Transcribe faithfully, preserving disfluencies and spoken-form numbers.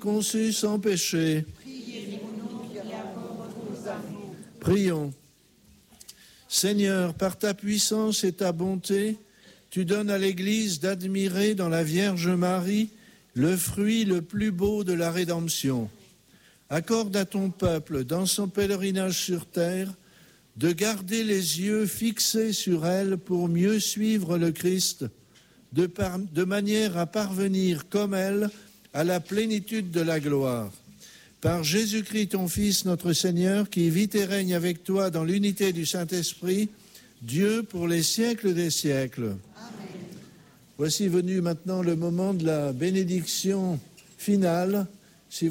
conçue sans péché. Priez pour nous qui avons recours à vous. Prions. Seigneur, par ta puissance et ta bonté, tu donnes à l'Église d'admirer dans la Vierge Marie le fruit le plus beau de la rédemption. Accorde à ton peuple, dans son pèlerinage sur terre, de garder les yeux fixés sur elle pour mieux suivre le Christ, de, par, de manière à parvenir comme elle à la plénitude de la gloire. Par Jésus-Christ, ton Fils, notre Seigneur, qui vit et règne avec toi dans l'unité du Saint-Esprit, Dieu pour les siècles des siècles. Amen. Voici venu maintenant le moment de la bénédiction finale.